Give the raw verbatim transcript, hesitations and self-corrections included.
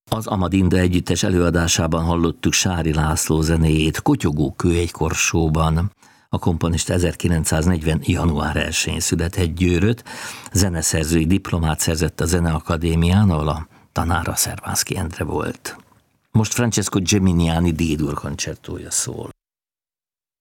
Az Amadinda együttes előadásában hallottuk Sári László zenéjét Kotyogókő egy korsóban. A komponista ezerkilencszáznegyven. január elsején született Győröt, zeneszerzői diplomát szerzett a Zeneakadémián, ahol a tanára Szervánszky Endre volt. Most Francesco Geminiani D-dur koncertója szól.